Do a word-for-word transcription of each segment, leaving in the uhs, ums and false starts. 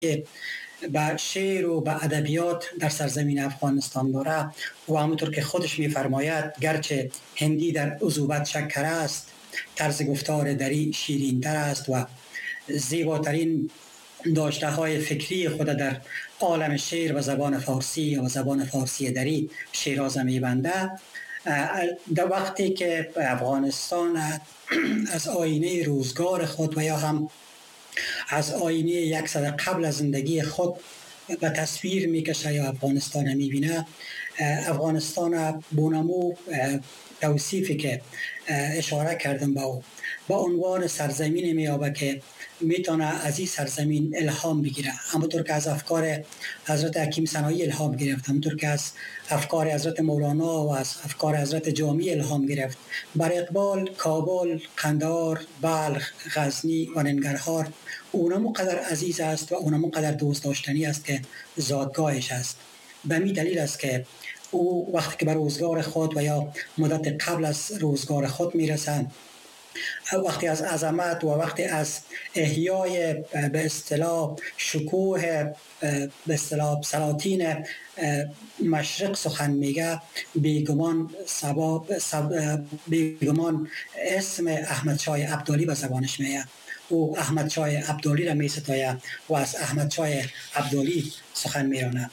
به شعر و به ادبیات در سرزمین افغانستان داره و همونطور که خودش میفرماید گرچه هندی در عذوبت شکر است، طرز گفتار دری شیرین تر است و زیباترین داشته های فکری خود در عالم شعر و زبان فارسی و زبان فارسی دری شیراز میبنده. در وقتی که افغانستان از آینه روزگار خود و یا هم از آینه یک صد قبل از زندگی خود به تصویر میکشه یا افغانستان میبینه، افغانستان بونمو توصیفی که اشاره کردم با با عنوان سرزمین میابه که میتونه از این سرزمین الهام بگیره، همونطور که از افکار حضرت حکیم سنایی الهام گرفت، همونطور که از افکار حضرت مولانا و از افکار حضرت جامی الهام گرفت. بر اقبال کابل، قندهار، بلخ، غزنی و ننگرهار اونمو قدر عزیز است و اونمو قدر دوست داشتنی است که زادگاهش است. به می دلیل است که او وقتی که به روزگار خود و یا مدت قبل از روزگار خود میرسه، وقتی از عظمت و وقتی از احیای به اصطلاح شکوه به اصطلاح سلاطین مشرق سخن میگه، بیگمان سباب سب بیگمان اسم احمد شاه ابدالی به زبانش میه. او احمد شاه ابدالی را میستایه و از احمد شاه ابدالی سخن میرانه.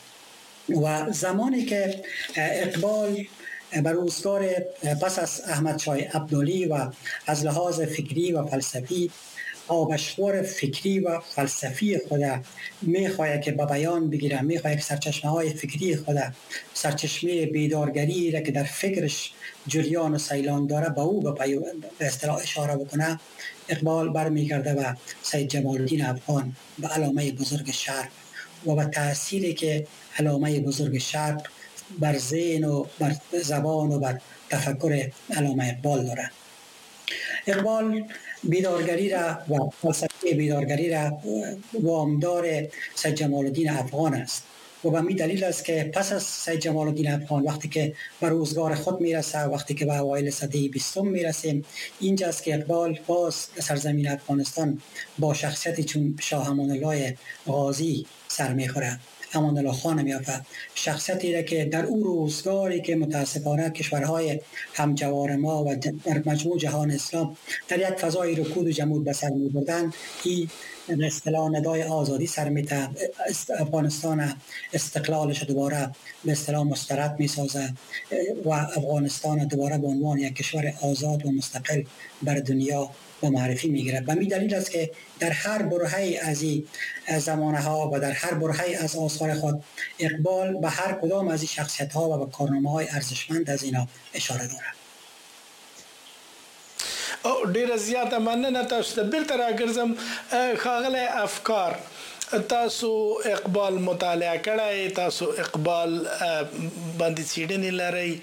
و زمانی که اقبال بر روزگار پس از احمد شاه ابدالی و از لحاظ فکری و فلسفی آبشخور فکری و فلسفی خود میخواهد که به بیان بگیره، میخواهد که سرچشمه های فکری خود، سرچشمه بیدارگری را که در فکرش جریان و سیلان داره به او به اصطلاح اشاره بکنه، اقبال برمیگرده و سید جمال الدین افغان به علامه بزرگ شرق و به تأثیری که علامه بزرگ شرق بر ذهن و بر زبان و بر تفکر علامه اقبال داره. اقبال بیدارگری را و فلسفه بیدارگری را وامدار سید جمال الدین افغان است و به می دلیل است که پس از سید جمال الدین افغان وقتی که به روزگار خود میرسه، وقتی که به اوایل سده بیستم میرسیم، اینجاست که اقبال باز سرزمین افغانستان با شخصیتی چون شاه امان الله غازی سر میخوره. امان الله خان میافه، شخصیتی را که در او روزگاری که متاسفانه کشورهای همجوار ما و در مجموع جهان اسلام در یک فضای رکود و جمود به سر می بردن، این به اصطلاح ندای آزادی سر میته، افغانستان استقلالش دوباره به اصطلاح مسترد می سازه و افغانستان دوباره به عنوان یک کشور آزاد و مستقل بر دنیا با معرفی میگیرد. و می دلیل است که در هر برهه‌ای از این زمانه ها و در هر برهه‌ای از آثار خود اقبال به هر کدام از این شخصیت ها و به کارنامه های ارزشمند از اینا اشاره دارد. او ډیره زیاته مننه. تاسو ته بیرته راګرځم. ښاغلی افکار، تاسو اقبال مطالعه کړی، تاسو اقبال باندې څېړنې لرئ.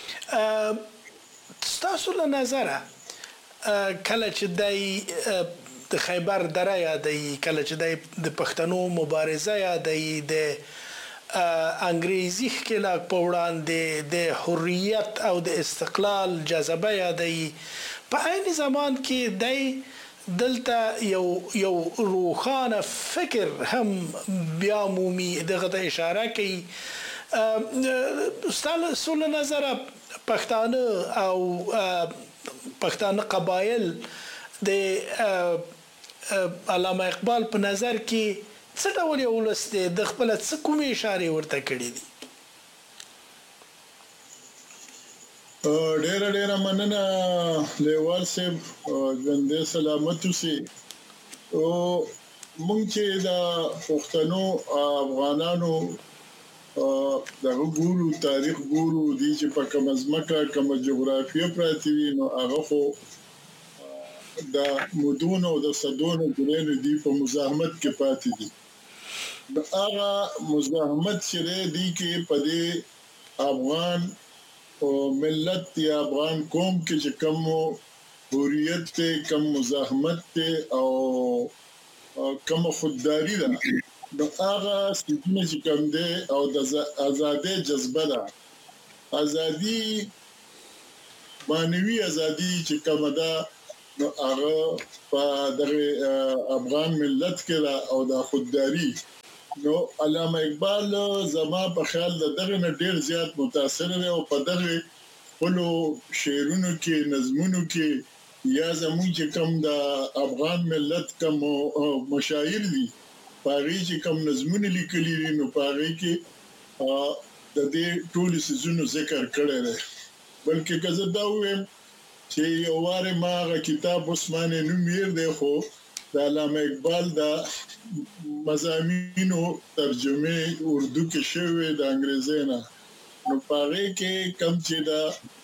ستاسو له نظره کله چې دی د خیبر دره یادوي، کله چې دی د پښتنو مبارزه یادوي، د انګریزي ښکېلاک په وړاندې د حریت او د استقلال جذبه یادوي، په عین زمان کې دی دلته یو یو روښانه فکر هم بیا مومي، دغه ته اشاره کوي. ستاسو له نظره پښتانه او پښتانه قبایل د علامه اقبال په نظر کې څه ډول یو ولس دی؟ د خپله څه کومې اشارې ورته کړي دي؟ ډیره ډیره مننه لیوال صاحب، ژوندی سلامت اوسئ. او مونږ چې د پښتنو افغانانو دغه ګورو، تاریخ ګورو، دی چې په کومه ځمکه کومه جغرافیه پراته وي، نو هغه خو د مدونو او د صدونو ګلینو دی په مزاحمت کې پاتې دي. د هغه مزاحمت چې دی کې په دې افغان او ملت یا افغان قوم کې چې کوم حریت ته، کوم مزاحمت ته او کوم خودداری ده، د هغه سیستم چې کوم دی او د ازادۍ جذبه ده، ازادي مانوي ازادي چې کومه ده، نو هغه په دغه افغان ملت کې او د خودداري نو علامه اقبال زما په خیال دغه نه ډیر زیات متاثر دی او په دغه خپلو شعرونو کې نظمونو کې یا زموږ چې کوم د افغان ملت کوم مشاعر دي پاره چې کوم نظمونه لیکلي دي نو پاره کې د دې ټول سيزونو ذکر کړی دی بلکې که زه دا وایم چې یو واره ما غا کتاب عثماني نومیر دی خو د علامه اقبال د مضامینو ترجمه اردو کې شوی د انګریزي نه نو پاره کې کم چې دا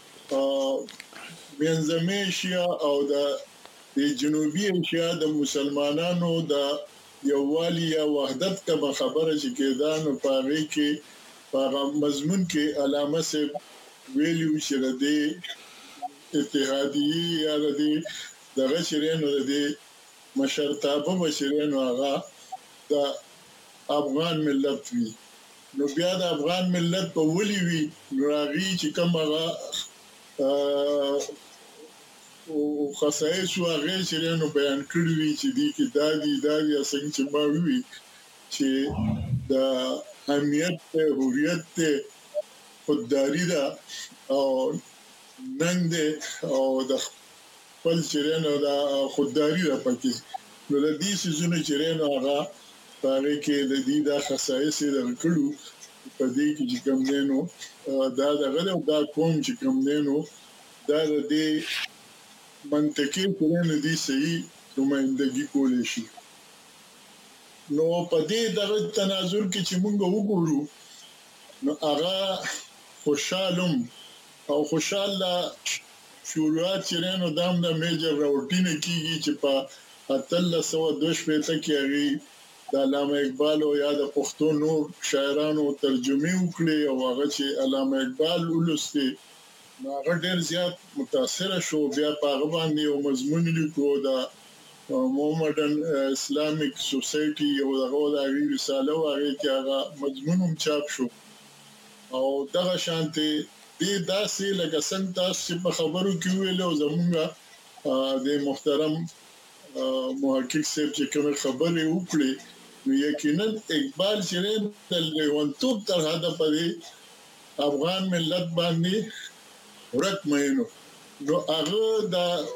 منځمه ایشیا او د جنوبي ایشیا د مسلمانانو د یووالي یا وحدت کا خبره چې کېدا نو پاره کې په مضمون کې علامه سے ویلیو چې د اتحادیه یا د دغه شریانو د مشرتابه مشرانو هغه د افغان ملت وی نو بیا د افغان ملت په ولي وی راغي چې کوم هغه او خصائص او هغه شریانو بیان کړی وی چې دی کې دادی دادی څنګه چې ما وی چې د اهمیت حریت خودداری دا او ننګ دې او د خپل چیرنو دا خودداری را پکې نو د دې سيزونو چیرنو هغه پاره کې د دې د خصایص درکړو په دې کې چې کوم دینو دا دغه دا کوم چې کوم دینو دا د دې منطقي چیرنو دي صحیح نمائندګي کولې شي نو په دې دغه تناظر کې چې موږ وګورو نو هغه خوشالم او خوشاله شروعات چرنو دام د میجر راوټینه کیږي چې په اتلس سو دوه شپږ کې هغه د علامه اقبال او یا د پښتو نور شاعرانو ترجمه وکړي او هغه چې علامه اقبال ولسته هغه ډېر زیات متاثر شو بیا په هغه باندې یو مضمون لیکو دا مومدن اسلامیک سوسایټي او دغه د رساله او هغه کې هغه مضمون هم چاپ شو او دغه شانتي دې داسې لکه څنګه تاسو په خبرو کې ویل او زمونږه د محترم محقق صاحب چې کوم خبرې وکړي نو یقینا اقبال شری د لیونتوب تر حدا پدې افغان ملت باندې ورک مینو نو هغه د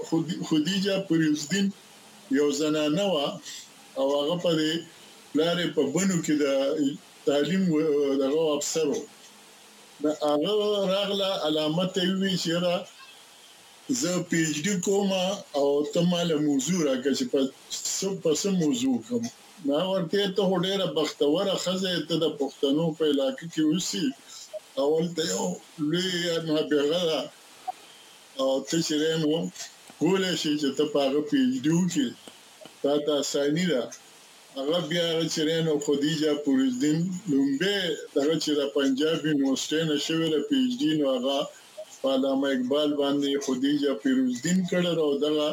خدیجه پریوزدین یو زنانه وا او هغه پدې لارې په بنو کې د تعلیم دغه افسرو دا هغه راغله علامت وی شره زه پی ایچ ډی کوم او تماله موضوع راکې چې په سب په سم موضوع کوم ما ورته ته ډېره بختوره خزه ته د پښتنو په علاقې کې وسی اول ته یو لوی نه بغلا او ته چې نو کولې شي چې ته په پی ایچ ډی وکې تا ته اساني ده هغه بیا چې نو خدیجه پوریزدین لومبه دغه چې د پنجاب یونیورسيټي نشوي د پی ایچ ډی نو هغه علامه اقبال باندې خدیجه پوریزدین کړه او دغه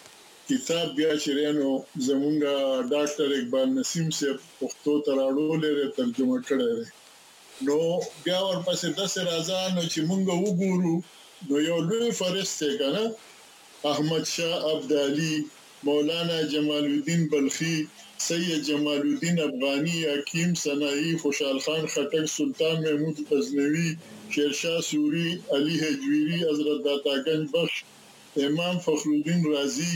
کتاب بیا چې نو زمونږه ډاکټر اقبال نسیم سے پښتو تراړو لري ترجمه کړه نو بیا ورپسې د سر اذان چې مونږ وګورو نو یو لوی فرشته کنه احمد شاه ابدالي مولانا جمال الدین بلخی سید جمال الدین افغانی حکیم سنائی خوشحال خان خټک سلطان محمود غزنوی شیرشاه سوری علی حجویری حضرت داتا گنج بخش امام فخر الدین رازی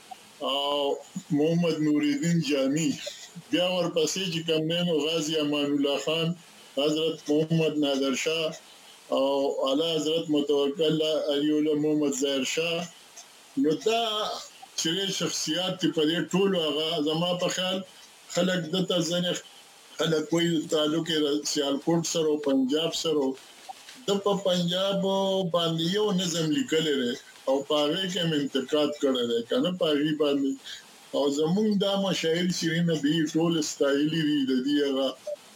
او محمد نور الدین جامی بیا ورپسې چې کوم نو غازی امان الله خان حضرت محمد نادر شاه او اعلی حضرت متوکل علی الله محمد ظاهر شاه نو دا چې شخصیت په دې ټولو هغه زما په خیال خلک د تزنه خلک کوئی تعلق سیالکوټ سره او پنجاب سره د په پنجاب باندې یو نظم لیکل لري او پاره کې منتقاد کړل کنه پاره باندې او زمونږ د مشاعر شیرین دی ټول استایلی دی د دې هغه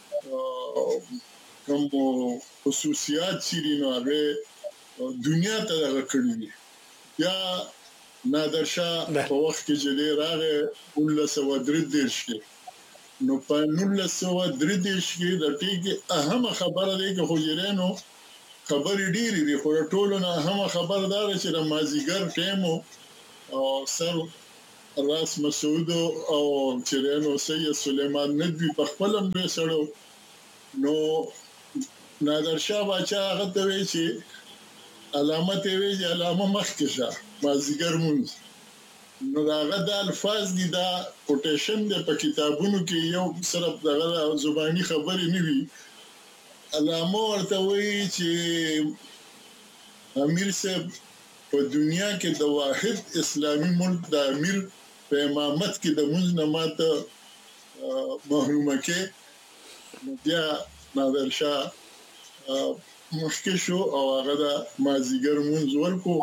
کوم خصوصیات شیرین هغه دنیا ته راکړي یا نادر شاه په وخت کې چې راغی نولس سوه درې دېرش کې نو په نولس سوه درې دېرش کې د ټیګه اهمه خبره ده چې خوجرانو خبرې ډېرې دي خو ټولو نه اهمه خبردار چې د مازیګر ټیمو او سر راس مسعود او چرینو سید سلیمان ندوی په خپل هم سره نو نادر شاه باچا هغه ته وی چې علامت وی چې علامه مخکشه مازیګر مونږ نو هغه د الفاظ دي دا کوټیشن د په کتابونو کې یو صرف دغه زبانی خبرې نه وي علامه ورته وی چې امیر صاحب په دنیا کې د واحد اسلامی ملک د امیر په امامت کې د مونږ نه ماته محرومه کې بیا نادر شاه مخکې شو او هغه د مازیګر مونږ ورکو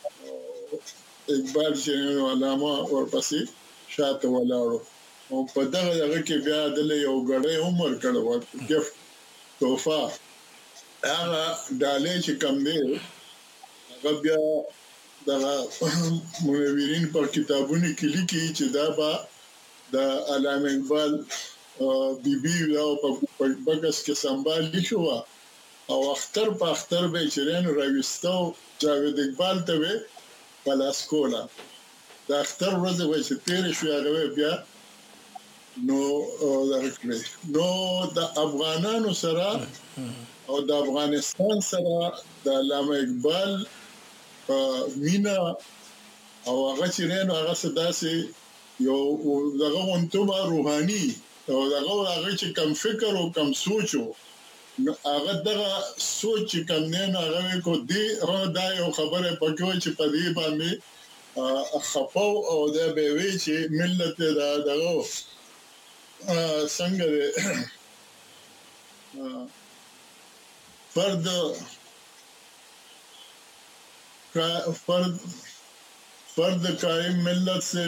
اقبال چې علامه ورپسې شاته ولاړو او په دغه هغه کې بیا د یو غړې عمر کړو ګفت توفه هغه ډالې چې کم دی هغه بیا دغه منورین په کتابونو کې لیکي چې دا به د علامه اقبال بیبي او په بګس کې سنبال لیکو او اختر په اختر به چرین راوستو جاوید اقبال ته به پلاسکولا د اختر ورځ به چې تیر شو هغه بیا نو درکړي نو د افغانانو سره او د افغانستان سره د علامه اقبال مینا او هغه چرین هغه صداسي یو دغه ونتوبه روحاني او دغه هغه چې کم فکر او کم سوچو هغه دغه سوچ کم نه هغه کو دی هغه دا یو خبره پکوي چې په دې باندې خپاو او دا به وی چې ملت دا دغه څنګه فرد فرد فرد قائم ملت سے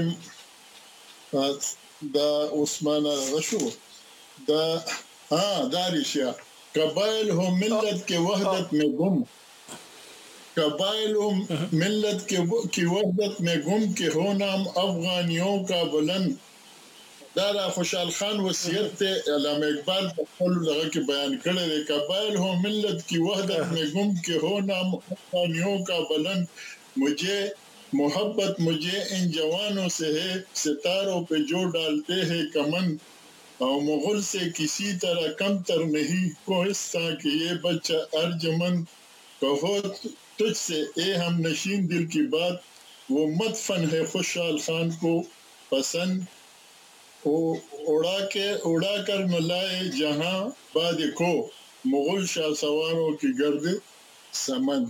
دا عثمان غشو دا हाँ दारिशिया कबाइल हो मिल्लत के वहदत में गुम कबाइल हो मिल्लत के की वहदत में गुम के हो नाम अफगानियों का बुलंद दारा खुशाल खान वसीयत अल्लामा इकबाल पखल लगा के बयान करे कबाइल हो मिल्लत की वहदत में गुम के हो नाम अफगानियों का बुलंद मुझे मोहब्बत मुझे इन जवानों से है सितारों पे जो डालते हैं कमन और मुगल से किसी तरह कम तर नहीं कोहिस्ता कि ये बच्चा अर्जमन कहो तुझसे ए हम नशीन दिल की बात वो मत फन है खुशहाल खान को पसंद वो उड़ा के उड़ा कर न लाए जहां बाद को मुगल शाह सवारों की गर्द समन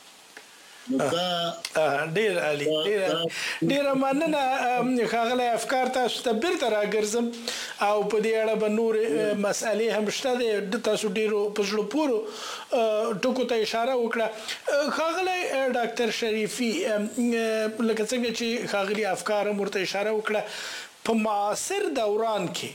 ډیر علي ډیر ډیر مننه خاغله افکار تاسو ته بیرته راګرځم او په دې اړه به نور مسالې هم شته د تاسو ډیرو په ژړو پورو ټکو ته اشاره وکړه خاغله ډاکټر شریفي لکه څنګه چې خاغلي افکار مرته اشاره وکړه په معاصر دوران کې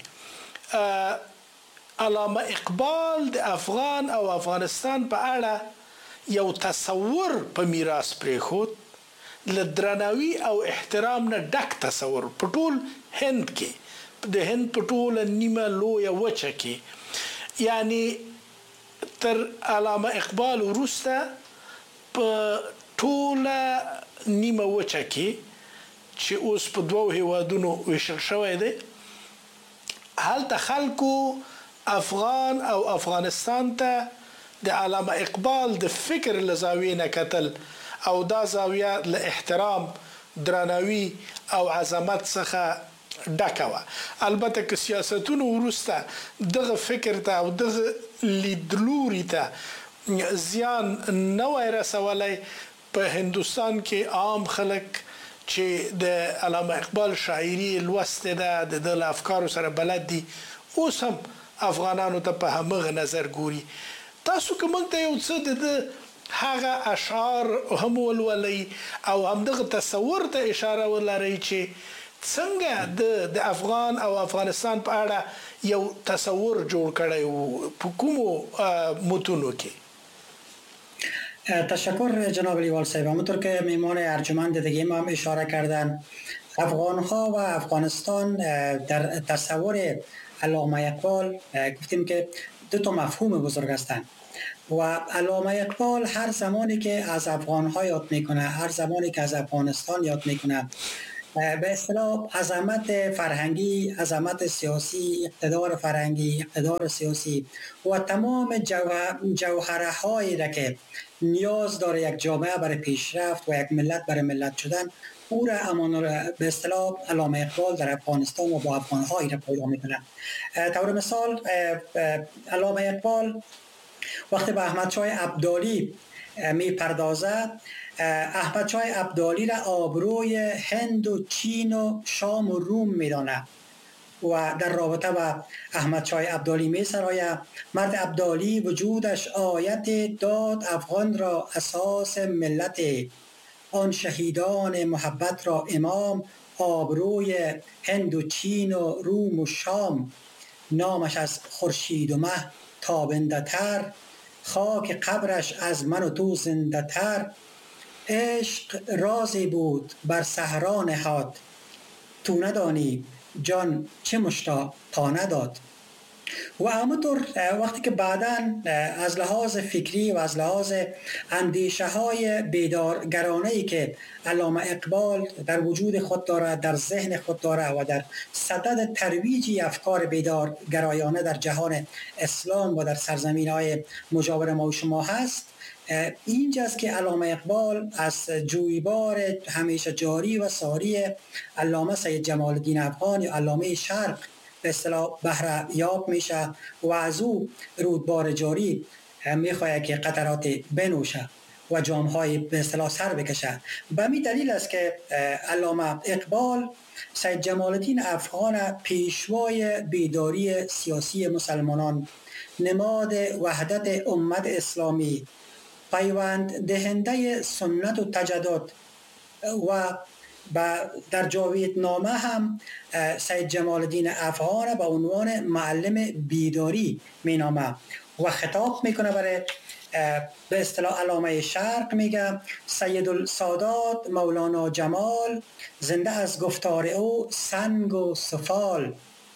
علامه اقبال د افغان او افغانستان په اړه یو تصور په میراث پرېښود له درناوي او احترام نه ډک تصور په ټول هند کې د هند په ټوله نیمه لویه وچه کې یعنی تر علامه اقبال وروسته په ټوله نیمه وچه کې چې اوس په دوو هیوادونو ویشل شوی دی هلته خلکو افغان او افغانستان ته د علامه اقبال د فکر له زاویې نه کتل او دا زاویه له احترام درناوي او عظمت څخه ډکه وه البته که سیاستونو وروسته دغه فکر ته او دغه لیدلوري ته زیان نه وای رسولی په هندوستان کې عام خلک چې د علامه اقبال شاعري لوستې ده د ده له افکارو سره بلد دي اوس هم افغانانو ته په همغه نظر ګوري تاسو که موږ ته یو څه د هغه اشعار هم ولولئ او همدغه تصور ته اشاره ولرئ چې څنګه د افغان او افغانستان په اړه یو تصور جوړ کړی و په کومو متونو کې تشکر جناب لیوال صاحب همونطور که میمان ارجمند دیگه ما هم اشاره کردن افغان ها و افغانستان در تصور علامه اقبال گفتیم که دو تا مفهوم بزرگ هستند و علامه اقبال هر زمانی که از افغان‌ها یاد میکنه، هر زمانی که از افغانستان یاد میکنه، به اصطلاح عظمت فرهنگی، عظمت سیاسی، اقتدار فرهنگی، اقتدار سیاسی و تمام جوهره هایی را که نیاز داره یک جامعه برای پیشرفت و یک ملت برای ملت شدن، او را امان به اصطلاح علامه اقبال در افغانستان و با افغان‌هایی را پیدا میکنه. طور مثال علامه اقبال وقتی به احمد شاه ابدالی می پردازه، احمد شاه ابدالی را آبروی هند و چین و شام و روم می دانه و در رابطه با احمد شاه ابدالی می سراید: مرد ابدالی وجودش آیت داد، افغان را اساس ملت، آن شهیدان محبت را امام، آبروی هند و چین و روم و شام، نامش از خورشید و مه تابنده تر، خاک قبرش از من و تو زنده تر، عشق رازی بود بر صحرا نهاد، تو ندانی جان چه مشتاق پا نداد. و همونطور وقتی که بعداً از لحاظ فکری و از لحاظ اندیشه های بیدارگرانه‌ای که علامه اقبال در وجود خود داره، در ذهن خود داره و در صدد ترویج افکار بیدارگرایانه در جهان اسلام و در سرزمین های مجاور ما و شما هست، اینجاست که علامه اقبال از جویبار همیشه جاری و ساری علامه سید جمال الدین افغان یا علامه شرق به اصطلاح بهره یاب میشه و از او رودبار جاری میخواه که قطرات بنوشه و جامهای به اصطلاح سر بکشه. به همین دلیل است که علامه اقبال سید جمال الدین افغان پیشوای بیداری سیاسی مسلمانان، نماد وحدت امت اسلامی، پیوند دهنده سنت و تجدد و در جاویدنامه هم سید جمال الدین افغان به عنوان معلم بیداری می نامه و خطاب میکنه برای به اصطلاح علامه شرق. میگه سید السادات مولانا جمال، زنده از گفتار او سنگ و سفال،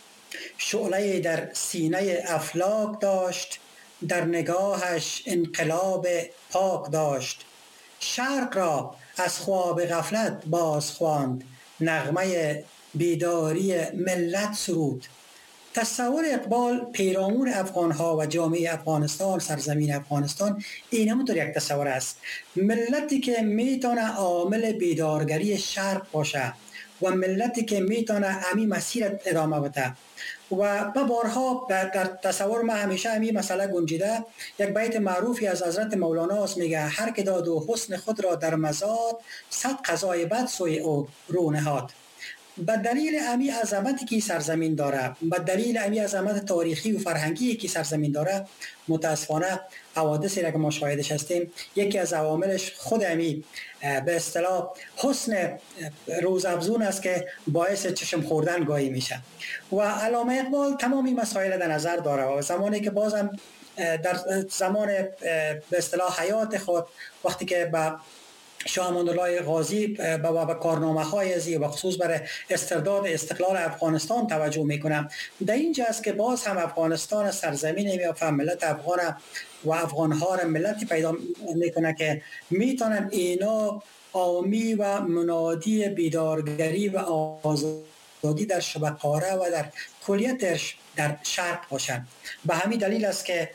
شعله در سینه افلاک داشت، در نگاهش انقلاب پاک داشت، شرق را از خواب غفلت باز خواند، نغمه بیداری ملت سرود. تصور اقبال پیرامون افغانها و جامعه افغانستان، سرزمین افغانستان، این همونطور یک تصور است: ملتی که میتونه عامل بیدارگری شرق باشه و ملتی که میتونه همین مسیر ادامه بده. و به بارها در تصور ما همیشه همین مسئله گنجیده. یک بیت معروفی از حضرت مولانا است، میگه: هر که داد و حسن خود را در مزاد، صد قضای بد سوی او رو نهاد. به دلیل امی عظمتی که سرزمین داره، به دلیل امی عظمت تاریخی و فرهنگی که سرزمین داره، متاسفانه حوادثی را که ما شاهدش هستیم، یکی از عواملش خود امی به اصطلاح حسن روزافزون است که باعث چشم خوردن گاهی میشه. و علامه اقبال تمام این مسائل در نظر داره و زمانی که بازم در زمان به اصطلاح حیات خود، وقتی که با شاه امان الله غازی به کارنامه های ازی و خصوص برای استرداد استقلال افغانستان توجه میکنم، در اینجا است که باز هم افغانستان سرزمین میافته، ملت افغان و افغانها را ملتی پیدا میکنه که میتونن اینا آمی و منادی بیدارگری و آزادی در شبقاره و در کلیتش در شرق باشن. به همین دلیل است که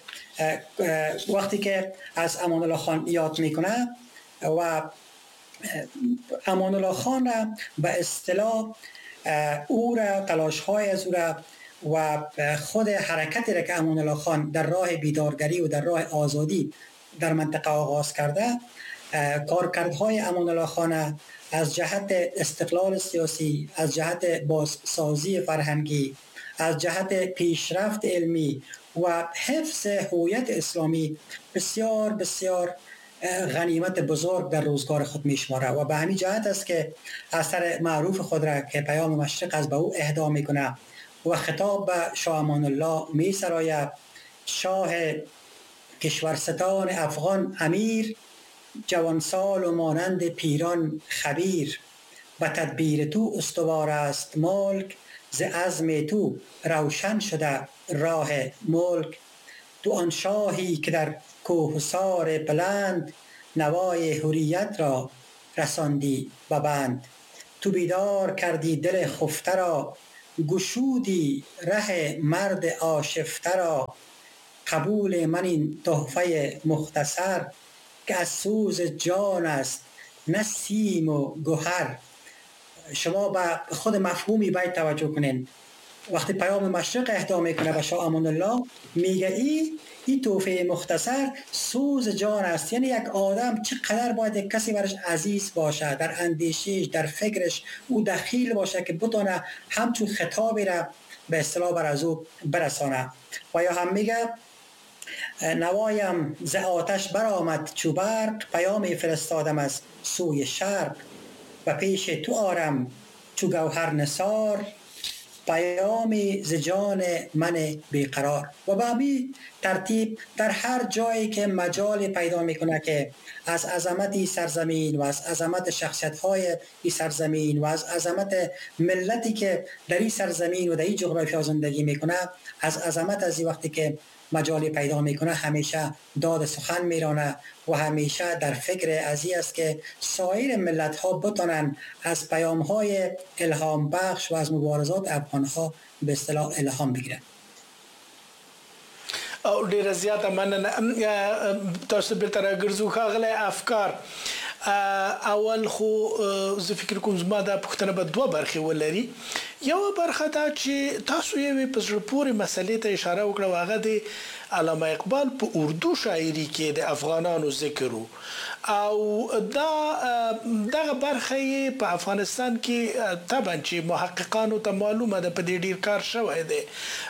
وقتی که از امان الله خان یاد میکنه و امان الله خان را به اصطلاح او را تلاش های از او را و خود حرکتی را که امان الله خان در راه بیدارگری و در راه آزادی در منطقه آغاز کرده، کارکردهای امان الله خان از جهت استقلال سیاسی، از جهت بازسازی فرهنگی، از جهت پیشرفت علمی و حفظ هویت اسلامی بسیار بسیار غنیمت بزرگ در روزگار خود میشماره و به همین جهت است که اثر معروف خود را که پیام مشرق از به او اهدا میکنه و خطاب به شاه امان الله می سراید: شاه کشورستان افغان امیر، جوانسال و مانند پیران خبیر، به تدبیر تو استوار است ملک، ز عزم تو روشن شده راه ملک. تو آن شاهی که در کوهسار بلند نوای حریت را رساندی به بند. تو بیدار کردی دل خفته را، گشودی ره مرد آشفته را. قبول من این تحفه مختصر، که از سوز جان است نه سیم و گوهر. شما به خود مفهومی باید توجه کنین. وقتی پیام مشرق اهدا میکنه به شاه امان الله، میگه ای این تحفه مختصر سوز جان است. یعنی یک آدم چقدر باید یک کسی برش عزیز باشه، در اندیشش، در فکرش او دخیل باشه که بتونه همچون خطابی را به اصطلاح بر از او برسانه. و یا هم میگه نوایم ز آتش برآمد چو برق، پیامی فرستادم از سوی شرق. و پیش تو آرم چو گوهر نثار، پیامی ز جان من بیقرار. و به همین ترتیب در هر جایی که مجال پیدا میکنه که از عظمت این سرزمین و از عظمت شخصیت های این سرزمین و از عظمت ملتی که در این سرزمین و در این جغرافیا زندگی میکنه، از عظمت از این وقتی که مجالی پیدا میکنه همیشه داد سخن میرانه و همیشه در فکر ازی است که سایر ملت ها بتونن از پیام های الهام بخش و از مبارزات افغان ها به اصطلاح الهام بگیرن. او ډیره زیاته مننه. تاسو بیرته راګرځو ښاغلی افکار. اول خو زه فکر کوم زما دا پوښتنه به دوه برخې ولري. یوه برخه دا چې تاسو یوې په زړه پورې مسلې ته اشاره وکړه، هغه د علامه اقبال په اردو شاعري کې د افغانانو ذکر و، او دا دغه برخه په افغانستان کې طبعا چې محققانو ته معلومه ده په دې ډیر کار شوی دی،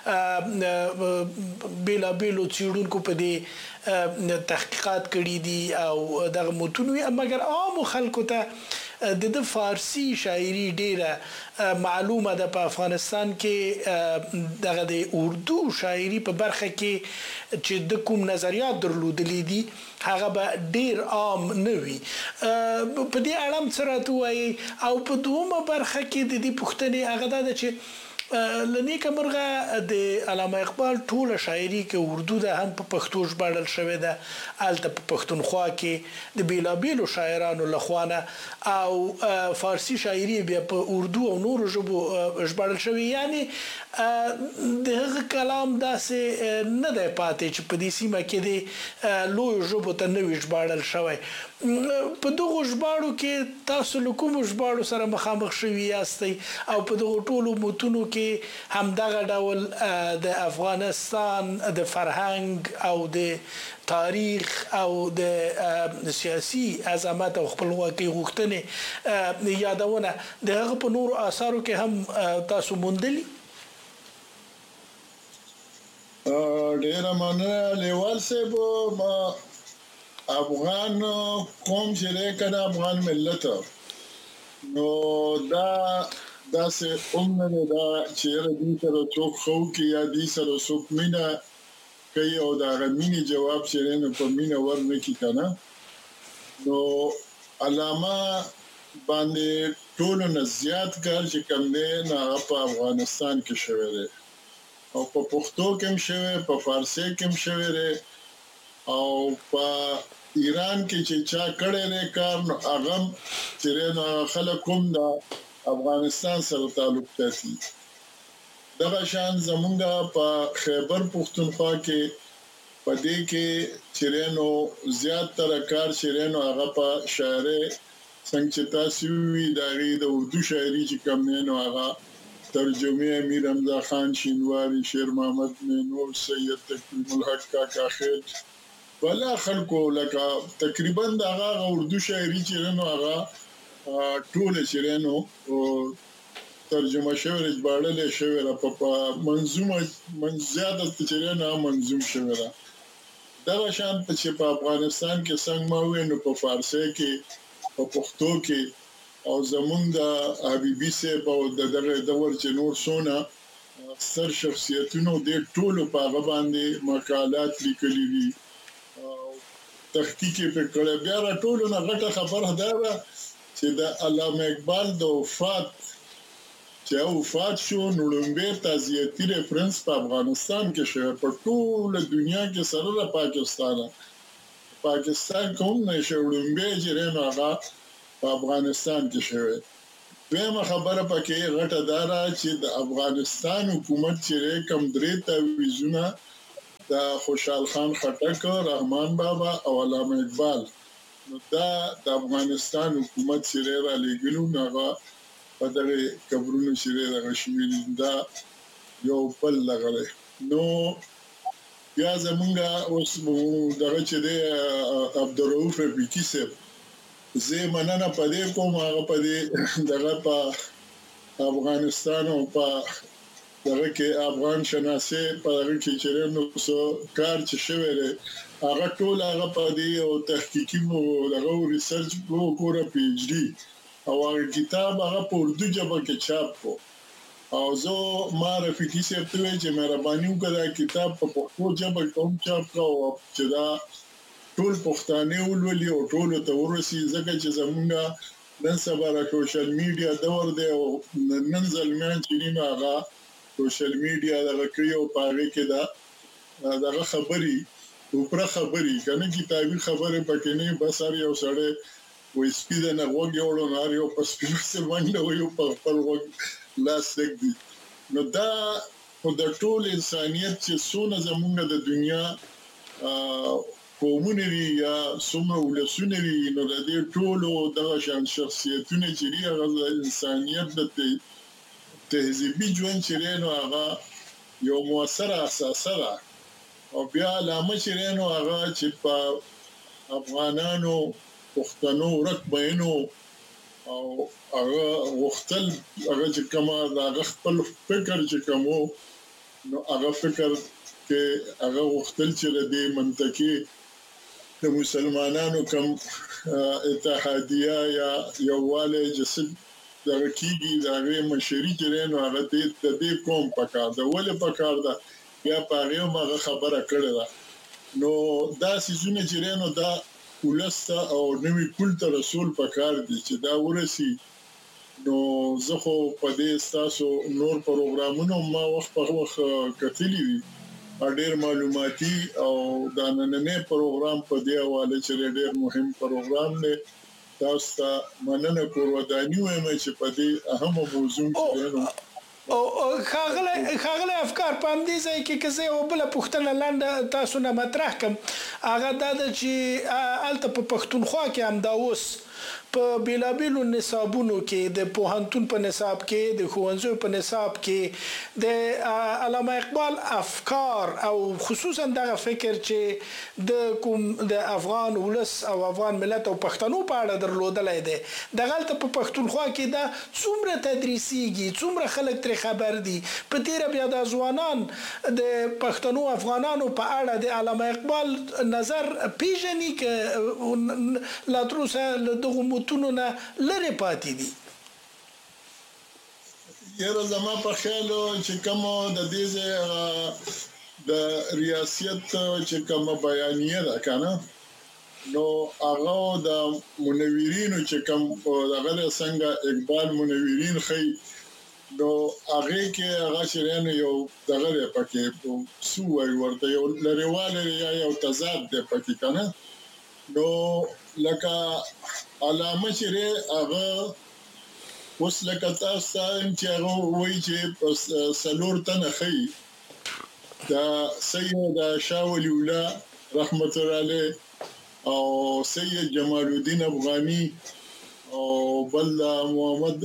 بیلابیلو څېړونکو په دې تحقیقات کړي دي او دغه متونو، مګر عام خلکو ته د د فارسی شاعري ډیره معلومه ده. په افغانستان کې دغه د اردو شاعري په برخه کې چې د کوم نظریات درلودلې دي هغه به ډیر عام نه وي. په دې اړه هم څه راته وایي؟ او په دومره برخه کې د دې پوښتنې هغه دا ده چې لنیکه مرغه د علامه اقبال ټوله شاعري کې اردو ده هم په پښتو ژباړل شوې ده، هلته په پښتونخوا کې د بیلابیلو شاعرانو لخوا نه، او فارسی شاعري بیا په اردو او نورو ژبو ژباړل شوې. یعنی د هغه کلام داسې نه دی پاتې چې په دې سیمه کې د لویو ژبو ته نه وي ژباړل شوی. په دغو ژباړو کې تاسو له کومو ژباړو سره مخامخ شوي یاستئ او په دغو ټولو متونو کې همدغه ډول د افغانستان د فرهنګ او د تاریخ او د سیاسي عظمت او خپلواکۍ غوښتنې یادونه د هغه په نورو آثارو کې هم تاسو موندلي؟ ډیره مننه لیوال صاحب. افغان قوم چې دی که د افغان ملت نو دا داسې هم نه دی دا چې یاره دوی سره څوک ښه وکړي یا دوی سره څوک مینه کوي او د هغه مینې جواب چې دی نو په مینه ورنه کړي که نه. نو علامه باندې ټولو نه زیات کار چې کوم دی نو هغه په افغانستان کې شوی دی او په پښتو کې هم شوی، په فارسي کې هم شوی دی، او په ایران کې چې چا کړی دی کار نو هغه چې دی نو خلک هم د افغانستان سره تعلق ساتي. دغه شان زمونږ په خیبر پښتونخوا کې په دې کې چې دی نو زیاتره کار چې دی نو هغه په شاعرۍ څنګه چې تاسو ووایي د هغې د اردو شاعري چې کوم دی نو هغه ترجمه امیر حمزه خان شینواری، شیر محمد مینور، سید تقویم الحق کاکا خیل، بلا خلکو لکه تقریبا دغه اردو شاعري چې نو هغه ټول چې نو ترجمه شوی ژباړل شوی را په منظومه من زیاده چې نو منظوم شوی را. دا شان چې په افغانستان کې څنګه ما وینو په فارسی کې په پښتو کې او زمونږ د حبیبي صاحب او د دغه دور چې نور سونه ستر شخصیتونو د ټولو په هغه باندې مقالات لیکلي دي، تحقیق په کړه. بیا ټولو نه غټه خبره ده چې د علامه اقبال د وفات چې وفات شو نو لومبه تعزیتي ریفرنس په افغانستان کې شوی په ټول دنیا کې سره د پاکستان پاکستان کوم نشه لومبه چې رنه هغه په افغانستان کې شوی. دویمه خبره پکې غټه دارا چې د افغانستان حکومت چې کم درې تعویضونه د خوشحال خان خټک، رحمان بابا او علامه اقبال نو دا د افغانستان حکومت چې را لګلو هغه په دغه قبرونو چې راغلی شوی دا یو بل لغله. نو بیا زمونږه اوس دغه چې د عبدالرؤف رفیقي صاحب زه مننه پدې کوم هغه پدې دغه په افغانستان او په دغه کې افغان شناسه په دغه کې چې نو څو کار چې شوی دی هغه ټول هغه پدې او تحقیقي مو دغه ریسرچ وکړه پی ایچ ډي او هغه کتاب هغه په اردو ژبه کې چاپ کو او زه ما رفیقي صاحب ته چې مهرباني وکړه کتاب په پښتو ژبه کوم چاپ کاو چې دا ټول پښتانه ولولي او ټول ته ورسي ځکه چې زمونږه نن سبا را سوشل میډیا دور دی او نن ځلمیان چې نه هغه سوشل میډیا دغه کړیو پاره کې دا دغه خبري او پر خبري کنه کتابي خبره پکې نه بس هر یو سړی وې سپید نه وګي وړو نه یو پس په باندې یو په خپل وګ لاس لګي. نو دا په د ټول انسانيت چې څونه زمونږ د دنیا قومونه یا څومره ولسونه دي نو د دې ټولو دغه شان شخصیتونه چې دی هغه انسانيت د تهذیبي ژوند چې نو هغه یو موثره اساسه ده او بیا علامه چې نو هغه چې په افغانانو پښتنو ورک بینو او هغه وختل هغه چې کما هغه خپل فکر چې کومو نو هغه فکر کې هغه وختل چې د منطقي د مسلمانانو کم اتحادیه یا یواله جسد دغه کیږي دغه مشري چې نو هغه د دې قوم پکار ده ولې پکار ده یا پاره ما خبره کړې ده. نو دا سيزونه چې نو دا ولسته او نوې کلت رسول پکار دي چې دا ورسي. نو زه خو په دې تاسو نور پروګرامونو ما وخت په وخت کتلی دي ډېر معلوماتي او دا نننې پروګرام په دی حواله چې ډېر مهم پروګرام دی تاسو ته مننه کوم ودانیو هم چې په دې اهم موضوع کې او خاغله خاغله افکار پام دي ځای کې کزه او بل پښتنه لاند تاسو نه مطرح کوم هغه د چې الته په پښتونخوا کې هم دا اوس په بیلابیلو نصابونو کې د پوهنتون په نصاب کې د ښوونځیو په نصاب کې د علامه اقبال افکار او خصوصا دغه فکر چې د کوم د افغان ولس او افغان ملت او پښتنو په اړه درلودلای دی دغه په پښتونخوا کې دا څومره تدریسيږي څومره خلک تر خبر دي په تیر بیا د ځوانان د پښتنو افغانانو په اړه د علامه اقبال نظر پیژني ک لا تروسه دغه متونو نه لری پاتې دي. یره زما په خیال چې کوم د دې د ریاست چې کوم بیانیه ده کنه نو هغه د منورینو چې کوم دغه څنګه اقبال منورین خي نو هغه کې هغه شرین یو دغه پکې سو وای ورته یو لریواله یا یو تضاد ده پکې کنه نو لکه علامه چې هغه اوس لکه تاسو چې هغه وایي چې سلور تنه خي دا سید شاه ولی الله رحمت الله علیه او سید جمال الدین افغانی او بل محمد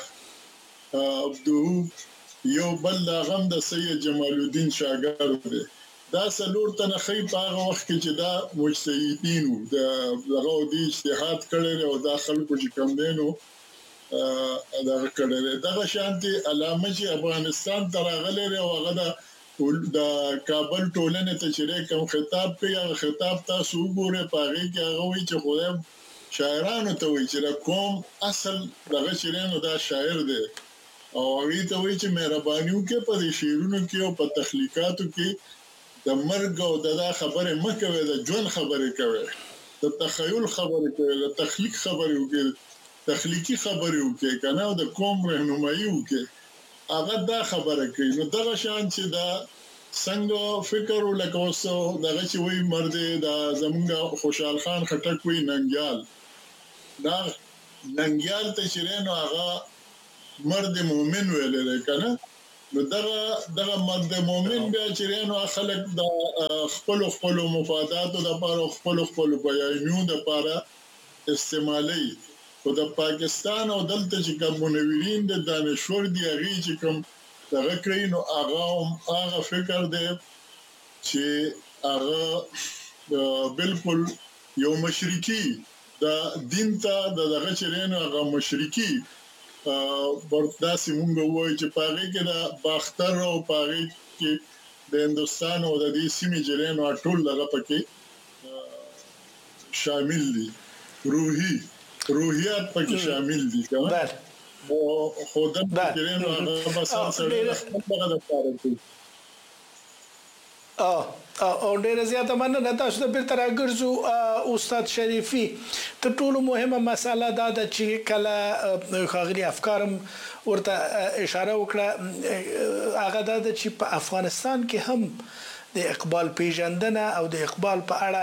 عبدو یو بل غم د سید جمال الدین شاګرد دی دا سلور تنه خي په هغه وخت کې چې دا مجتهدین د دغه د اجتهاد کړي او دا خلکو چې کم دینو دا کړي دغه شانتي علامه چې افغانستان ترغلې او هغه د کابل ټولنې ته چې کوم خطاب کوي هغه خطاب تاسو وګورئ پاره کې هغه وایي چې خدای شاعرانو ته وایي چې کوم اصل دغه شیرینو دا شاعر دی او هغه ته وایي چې مهرباني وکړئ په دې شعرونو کې او په تخلیقاتو کې د مرګ او د خبره مکوي د ژوند خبره کوي د تخیل خبره کوي د تخلیق خبره کوي تخلیقي خبره کوي کنه او د قوم رهنمایي کوي هغه دا خبره کوي. نو دغه شان چې دا څنګه فکر ولکوسو دغه چې وی مرد دا زمونږ خوشحال خان خټک وی ننګیال دا ننګیال ته شرینو هغه مرد مومن ویل لري کنه. نو دغه دغه مرد مومن بیا چیرانو خلک د خپل خپل مفادات د لپاره خپل خپل بیانونو د لپاره استعمالي. خو د پاکستان او دلته چې کوم منورین د دانشور دی هغه چې کوم دغه کوي نو هغه هغه فکر دی چې هغه بالکل یو مشرکی د دین ته دغه چیرانو هغه مشرکی ورته سیمونګ وای چې پاره کې دا باختر او پاره کې د هندستان او د دې سیمې جریانو ټول دغه پکې شامل دي. روحي روحيات پکې شامل دي کنه. او خدای جریانو هغه بس سره دغه د کار کوي. اه او ډیره زیاته مننه. تاسو ته بیرته راګرځو استاد شریفي. تر ټولو مهمه مسله دا ده چې کله ښاغلي افکارم ورته اشاره وکړه هغه دا ده چې په افغانستان کې هم د اقبال پیژندنه او د اقبال په اړه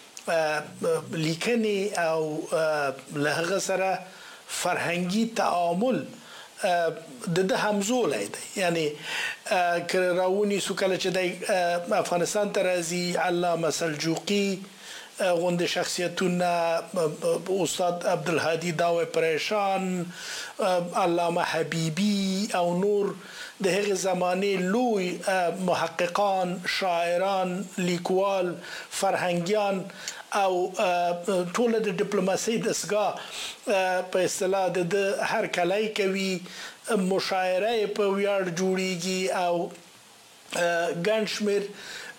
لیکنې او له هغه سره فرهنګي تعامل د د همزولای دی. یعنی کراونی سو کله چې د افغانستان ته راځي علامه سلجوقي غوند شخصیتونه استاد عبدالهادي داوی پریشان علامه حبیبی او نور د هغه زمانه لوی محققان شاعران لیکوال فرهنګیان او ټول د ډیپلوماسي دسګه په اصطلاح د هر کلای کوي مشاعره په ویاړ جوړیږي او ګنشمیر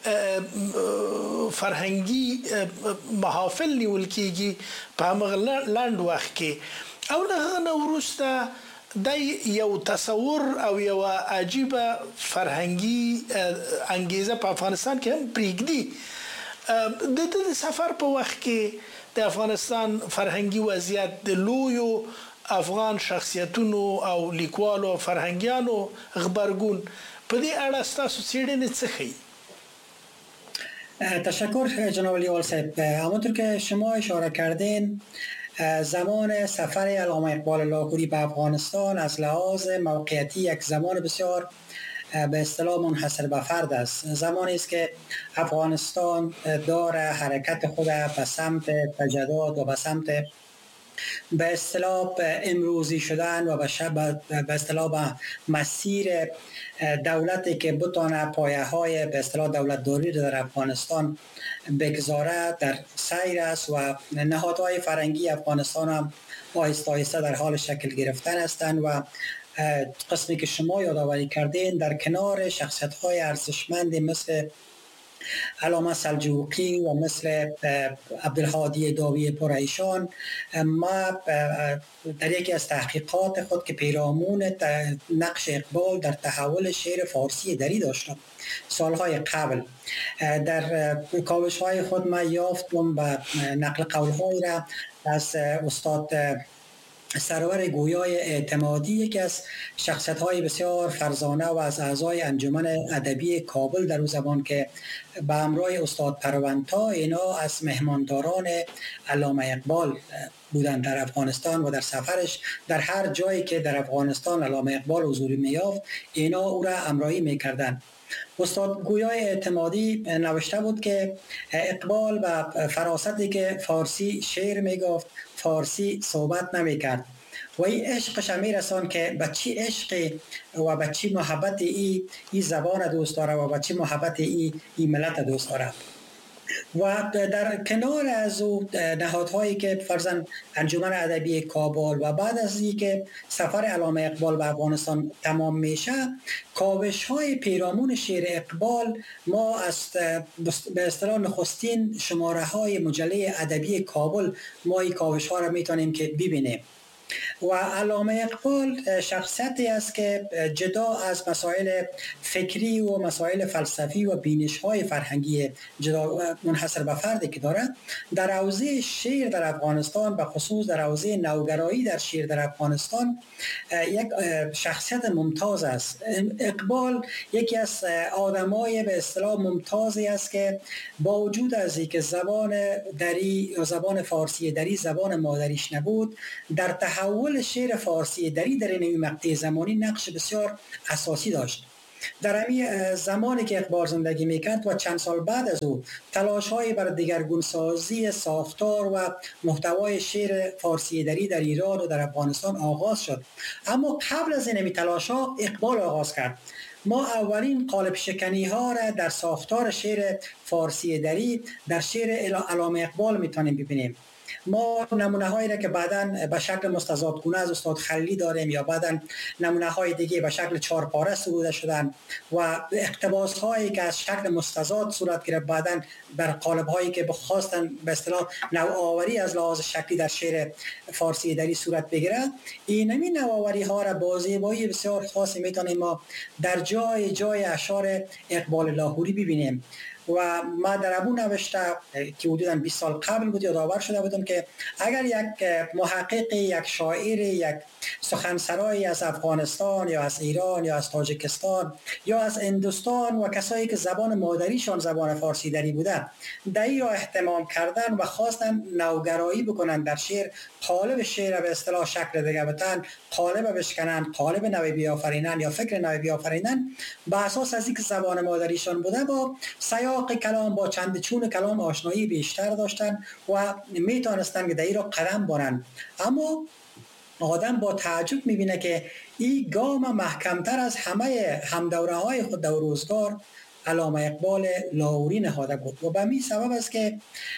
فرهنګي محافل نیول کیږي په هغه لاند وخت کې او له وروسته د یو تصور او یو عجیبه فرهنګي انګیزه په افغانستان کې هم پریږدي. د د سفر په وخت کې د افغانستان فرهنګي وضعیت د لویو افغان شخصیتونو او لیکوالو او فرهنګیانو خبرګون په دې اړه تاسو څېړنې څه ښیي؟ تشکر جناب لیوال صاحب. همونطور که شما اشاره کردین زمان سفر علامه اقبال لاهوری به افغانستان از لحاظ موقعیتی یک زمان بسیار به اصطلاح منحصر به فرد است. زمانی است که افغانستان داره حرکت خود به سمت تجدد و به سمت به اصطلاح امروزی شدن و به اصطلاح به مسیر دولتی که بتونه پایه های به اصطلاح دولتداری در افغانستان بگذاره در سیر است و نهادهای فرهنگی افغانستان هم آهسته آهسته در حال شکل گرفتن هستند و قسمی که شما یادآوری کردین در کنار شخصیت‌های ارزشمند مثل علامه سلجوقی و مثل عبدالهادی داوی پریشان ما در یکی از تحقیقات خود که پیرامون نقش اقبال در تحول شعر فارسی دری داشتم سالهای قبل در کاوش‌های خود ما یافتم و نقل قول‌هایی را از استاد سرور گویای اعتمادی یکی از شخصیت‌های بسیار فرزانه و از اعضای انجمن ادبی کابل در اون زمان که به همراه استاد پروانتا اینا از مهمانداران علامه اقبال بودند در افغانستان و در سفرش در هر جایی که در افغانستان علامه اقبال حضوری می‌یافت اینا او را همراهی می‌کردند. استاد گویای اعتمادی نوشته بود که اقبال و فراستی که فارسی شعر میگفت فارسی صحبت نمیکرد و این عشقش می رسان که به چی عشقی و به چی محبت ای ای زبان دوست داره و به چی محبت ای ای ملت دوست داره. و در کنار از او نهادهایی که فرضاً انجمن ادبی کابل و بعد از اینکه سفر علامه اقبال به افغانستان تمام میشه کاوش‌های پیرامون شعر اقبال ما از به اصطلاح نخستین شماره‌های مجله ادبی کابل ما این کاوش‌ها را میتونیم که ببینیم. و علامه اقبال شخصیتی است که جدا از مسائل فکری و مسائل فلسفی و بینش‌های فرهنگی جدا منحصر به فردی که دارد، در حوزه شعر در افغانستان و خصوص در حوزه نوگرایی در شعر در افغانستان یک شخصیت ممتاز است. اقبال یکی از آدمای به اصطلاح ممتازی است که با وجود از اینکه زبان دری یا زبان فارسی دری زبان مادریش نبود، در تحول شعر فارسی دری در این مقطع زمانی نقش بسیار اساسی داشت. در همین زمانی که اقبال زندگی میکرد و چند سال بعد از او تلاش‌های بر دگرگونسازی ساختار و محتوای شعر فارسی دری در ایران و در افغانستان آغاز شد. اما قبل از این تلاش‌ها اقبال آغاز کرد. ما اولین قالب شکنی ها را در ساختار شعر فارسی دری در شعر علامه اقبال میتونیم ببینیم. ما نمونه هایی را که بعداً به شکل مستزادگونه از استاد خلیلی داریم یا بعداً نمونه های دیگه به شکل چهارپاره سروده شدن و اقتباس هایی که از شکل مستزاد صورت گرفت بعداً بر قالب هایی که بخواستن به اصطلاح نوآوری از لحاظ شکلی در شعر فارسی دری صورت بگیره. این همین نوآوری ها را با زیبایی بسیار خاصی میتونیم ما در جای جای اشعار اقبال لاهوری ببینیم. و ما در ابو نوشته که حدوداً بیست سال قبل بود یادآور شده بودم که اگر یک محقق، یک شاعر، یک سخنسرایی از افغانستان یا از ایران یا از تاجیکستان یا از هندوستان و کسایی که زبان مادریشان زبان فارسی دری بوده دایی را اهتمام کردن و خواستن نوگرایی بکنن در شعر، قالب شعر به اصطلاح شکل دیگه بدن، قالب بشکنن، قالب نوی بیافرینن یا فکر نوی بیافرینن، با اساس از اینکه زبان مادریشان بوده با سیاق کلام با چند چون کلام آشنایی بیشتر داشتن و میتونستن که دایی را قدم برن. اما آدم با تعجب میبینه که این گام محکمتر از همه همدوره های خود در روزگار علامه اقبال لاهوری نهاده بود و به همین سبب است که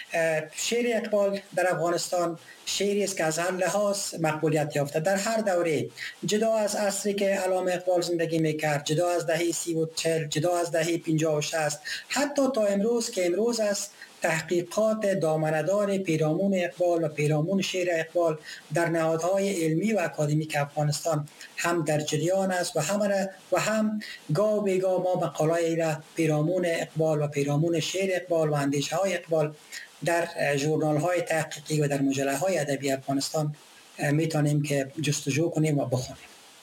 شعر اقبال در افغانستان شعری است که از هر لحاظ مقبولیت یافته در هر دوره، جدا از عصری که علامه اقبال زندگی میکرد، جدا از دهه سی و چل، جدا از دهه پنجاه و شصت، حتی تا امروز که امروز است تحقیقات دامنه‌دار پیرامون اقبال و پیرامون شعر اقبال در نهادهای علمی و اکادمیک افغانستان هم در جریان است و هم و هم گاه به گاه ما مقاله‌ای را پیرامون اقبال و پیرامون شعر اقبال و اندیشه‌های اقبال در ژورنال‌های تحقیقی و در مجله‌های ادبی افغانستان میتونیم که جستجو کنیم و بخونیم.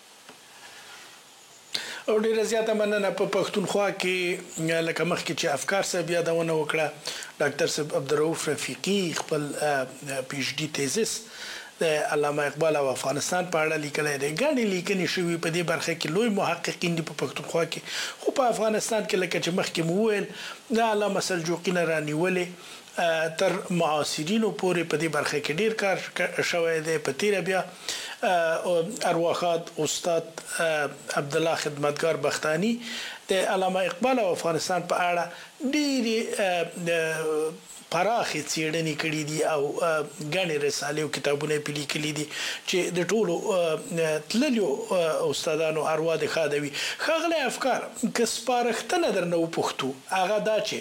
او ډیره زیاته مننه. په پښتونخوا کې لکه مخکې چې افکار صاحب یادونه وکړه، ډاکټر صاحب عبدالرؤف رفیقي خپل پی ایچ ډي تیزس د علامه اقبال او افغانستان په اړه لیکلی دی. ګڼې لیکنې شوي په دې برخه کې، لوی محققین دي په پښتونخوا کې، خو په افغانستان کې لکه چې مخکې مو وویل د علامه سلجوقي نه رانیولې تر معاصرینو پورې په دې برخه کې ډیر کار شوی دی. په تیره بیا ارواښاد استاد عبدالله خدمتګار بختانی د علامه اقبال او افغانستان په اړه ډېرې پراخې څېړنې کړي دي او ګڼې رسالې او کتابونه یې لیکلي دي چې د ټولو تللیو استادانو اروا د ښاده وي. ښاغلی افکار، که سپارښتنه درنه وپوښتو هغه دا چې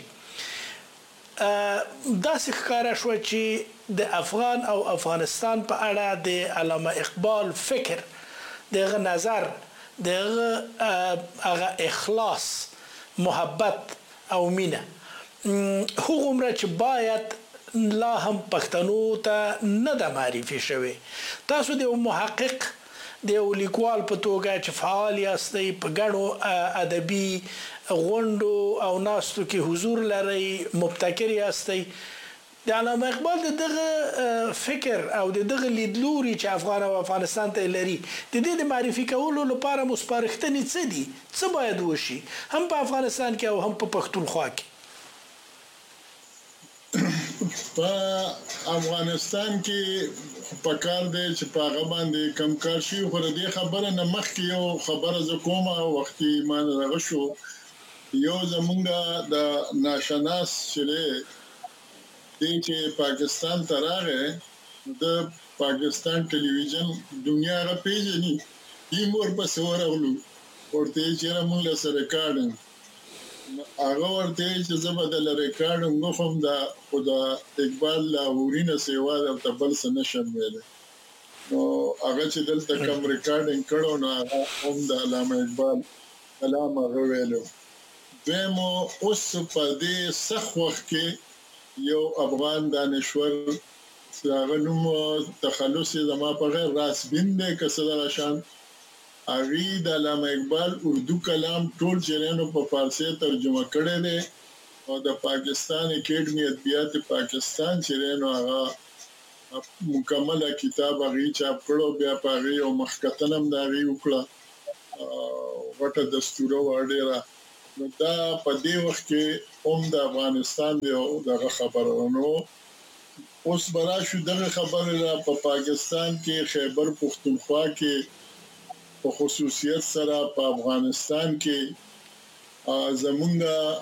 داسې ښکاره شوه چې د افغان او افغانستان په اړه د علامه اقبال فکر، دغه نظر، دغه هغه اخلاص، محبت او مینه هغومره چې باید لا هم پښتنو ته نه ده معرفي شوې. تاسو د یو محقق، د یو لیکوال په توګه چې فعال یاستئ، په ګڼو ادبي غونډو او ناستو کې حضور لرئ، مبتکر یاستئ، د علامه اقبال د دغه فکر او د دغه لیدلوري چې افغان او افغانستان ته لري د دې د معرفي کولو لپاره مو سپارښتنې څه دي؟ څه باید وشي هم په افغانستان کې او هم په پښتونخوا کې؟ په افغانستان کې پکار دی چې په هغه باندې کم کار شي. خو د دې خبره نه مخکې یو خبره زه کوم وختي ما دغه شو، یو زمونږ د ناشناس چې دی چې پاکستان ته راغی د پاکستان ټلویزیون دنیا را پیژني، یې ورپسې ورغلو ورته یې چېرې مونږ له سره ریکارډ هغه ورته چې زه به د ریکارډ وخم د خو د اقبال لاهوري نه سیوا درته بل څه نشم ویلی. نو هغه چې دلته کوم ریکارډینګ کړو نو هغه هم د علامه اقبال کلام هغه ویلو. دمو اوس په دې سخت وخت کې یو افغان دانشور هغه نوم تخلص زما په غیر راسبین دی که څه دغه شان هغې د علامه اقبال اردو کلام ټول چیرینو په فارسی ترجمه کړی دی او د پاکستان اکیډمي ادبیات پاکستان چیرینو هغه مکمله کتاب هغې چاپ کړو. بیا په هغې یو مخکتنه هم د هغې وکړه غټه دستوره وه ډېره. نو دا په دې وخت کې هم د افغانستان دی او دغه خبره نو اوس به راشو دغه خبره را په پاکستان کې خیبر پښتونخوا کې په خصوصیت سره په افغانستان کې زمونږ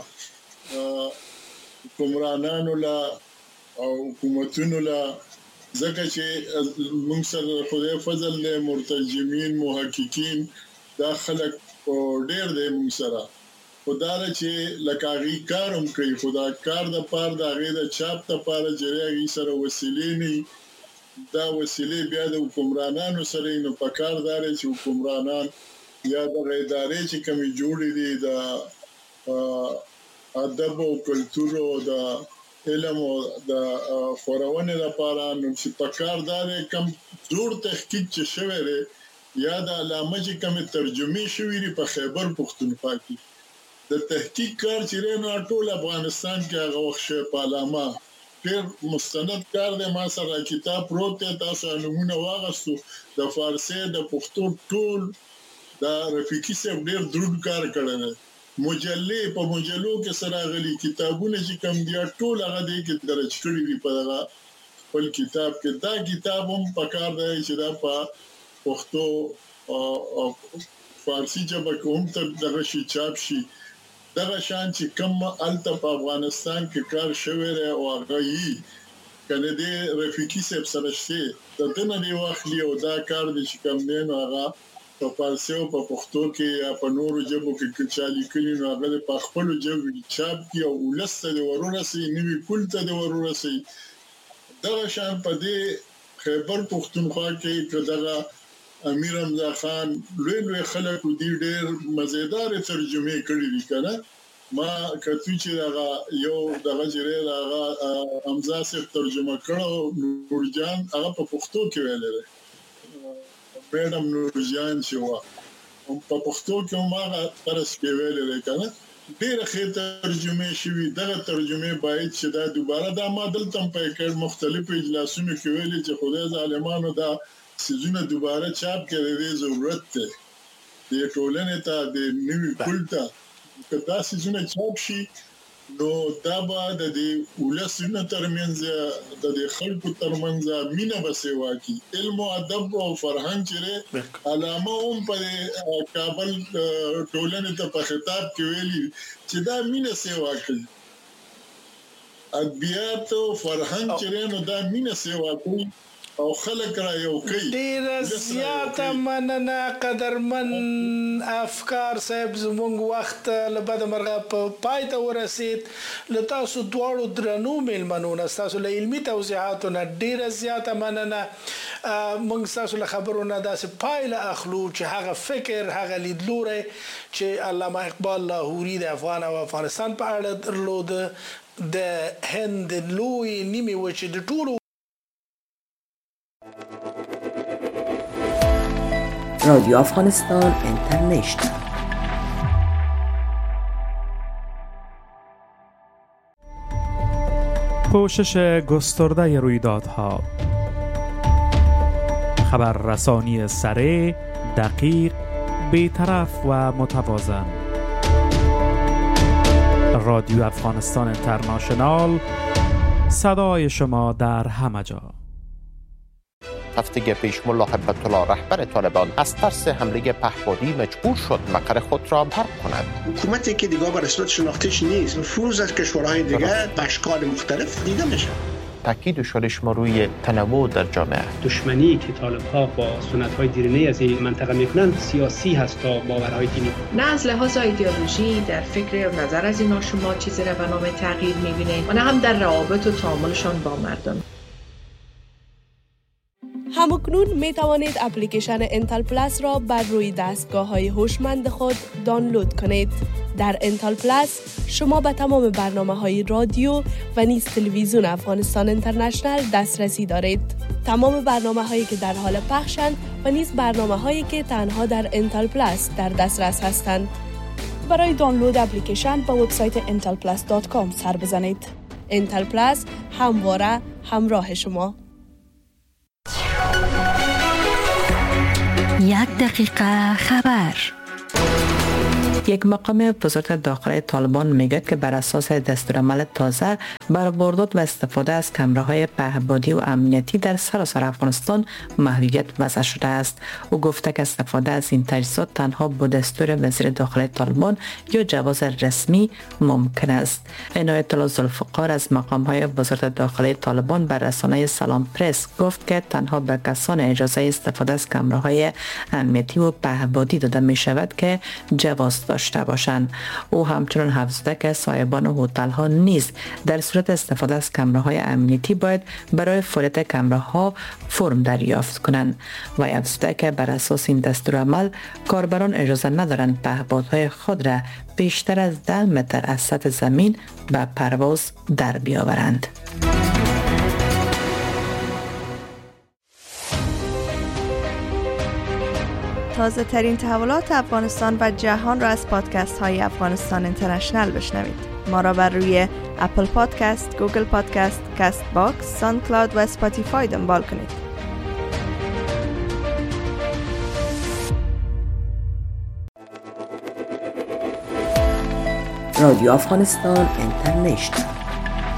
حکمرانانو لا او حکومتونو لا ځکه چې موږ سره خدای فضل له مرتجمین محققین دا خلک ډېر دی موږ سره خدای چې لکاغي کارم کوي خدا کار د پاره د غي د چاپ ته پاره جریږي سره وسیلې نه دا وسیلې بیا د حکمرانانو سره نو پکاردار چې حکمرانان یا د ادارې چې کمی جوړې دي د ادب او کلچر او د علم او د خورونه لپاره نو چې پکاردار کم جوړ تحقیق چې شوی دی یا د علامه چې کم ترجمه شوی دی په خیبر پښتونخوا کې د تحقیق کار چې رینو ټول افغانستان کې هغه وخت شه په علامه ډېر مستند کار دی. ما سره کتاب پروت دی تاسو نمونه واغستو د فارسی د پښتو ټول د رفیقي صاحب ډېر درود کار کړی دی. مجلې په مجلو کې سره غلي کتابونه چې کم دي ټول هغه دی کې درج کړی دی په هغه خپل کتاب کې. دا کتاب هم پکار دی چې دا په پښتو او فارسی ژبه کې هم تر دغه شي چاپ شي. دغه شان چې کم الته په افغانستان کې کار شوی دی او هغه یې کنه دی رفیقي صاحب سره شي د دنه دی واخلي او دا کار دی چې کم دی نو هغه په فارسی او په پښتو کې یا په نورو ژبو کې چالي کړي نو هغه په خپل ژبه چاپ کی او ولسته دی ورورسي نیوي کولته دی ورورسي. دغه شان په دې خیبر پښتونخوا کې دغه امیر حمزه خان لوی لوی خلک دي ډېر مزیدار ترجمه کړي دي کنه. ما کتو چې هغه یو دغه جری هغه حمزه صاحب ترجمه کړو نورجان هغه په پښتو کې ویل لري میډم نورجان چې وا په پښتو کې هغه ترس کې ویل لري کنه ډېر ښه ترجمه شوی. دغه ترجمه باید چې دا دوباره د ما دلته په کې مختلفو اجلاسونو کې ویل چې خدای ظالمانو دا سيزونه دوباره چاپ کړي د ضرورت ته د ټولنې ته د نوي کولتا کدا سيزونه چاپ شي نو دا به د ولسونو ترمنځ د خلکو ترمنځ مینه بسوا کی علم او ادب او فرهنګ چې علامه هم په کابل ټولنې ته په خطاب کې ویلي چې دا مینه سیوا کوي ادبیات او فرهنګ چې نو دا مینه سیوا کوي او خلک را یو کوي. ډیر زیاته مننه قدرمن افکار صاحب زموږ وخت له بده مرغه په پای ته ورسید. له تاسو دواړو درنو میلمنو نه تاسو له علمي توضیحاتو نه ډیر زیاته مننه. موږ تاسو له خبرونه داسې پایله اخلو چې هغه فکر هغه لیدلوری چې علامه اقبال لاهوري د افغان او افغانستان په اړه درلود د هند لوی نیمه وچې د ټولو رادیو افغانستان اینترنشنال. پوشش گسترده رویدادها، خبررسانی سریع، دقیق، بی‌طرف و متوازن. رادیو افغانستان اینترنشنال، صدای شما در همه جا. هفته پیش ملا هیبت الله رهبر طالبان از ترس حمله پهپادی مجبور شد مقر خود را ترک کند. حکومتی که دیگه به رسمیت شناختیش نیست، نفوذ از کشورهای دیگه به اشکال مختلف دیده میشه. تاکید شدش ما روی تنوع در جامعه. دشمنی که طالب‌ها با سنت‌های دیرینه از این منطقه میکنن سیاسی هست تا باورهای دینی. نه از لحاظ ایدئولوژی در فکر و نظر از اینا شما چیزی را به نام تغییر میبینید و نه هم در روابط و تعاملشان با مردم. همکنون می توانید اپلیکیشن انتل پلاس را بر روی دستگاه های هوشمند خود دانلود کنید. در انتل پلاس شما به تمام برنامه های رادیو و نیز تلویزیون افغانستان اینترنشنال دسترسی دارید. تمام برنامه هایی که در حال پخشند و نیز برنامه هایی که تنها در انتل پلاس در دسترس هستند. برای دانلود اپلیکیشن به وبسایت انتل پلاس دات کام سر بزنید. انتل پلاس همواره همراه شما. یک دقیقه خبر. یک مقام وزارت داخلی طالبان میگه که بر اساس دستورالعمل تازه برآورد و استفاده از کامراهای پهپادی و امنیتی در سراسر افغانستان محدودیت وضع شده است. او گفته که استفاده از این تجهیزات تنها با دستور وزیر داخلی طالبان یا جواز رسمی ممکن است. عنایت الله ذوالفقار از مقام‌های وزارت داخلی طالبان بر رسانه سلام پرس گفت که تنها به کسان اجازه استفاده از کامراهای امنیتی و پهپادی داده می شود که جواز داشته باشند. او همچنین حفظ زده که صاحبان هتل‌ها نیز در صورت استفاده از کامراهای امنیتی باید برای فعالیت کامراها فرم دریافت کنند و حفظ زده که بر اساس این دستورالعمل کاربران اجازه ندارند پهپادهای خود را بیشتر از ده متر از سطح زمین به پرواز در بیاورند. تازه ترین تحولات افغانستان و جهان را از پادکست های افغانستان اینترنشنال بشنوید. ما را بر روی اپل پادکست، گوگل پادکست، کست باکس، ساوند کلاود و اسپاتیفای دنبال کنید. رادیو افغانستان اینترنشنال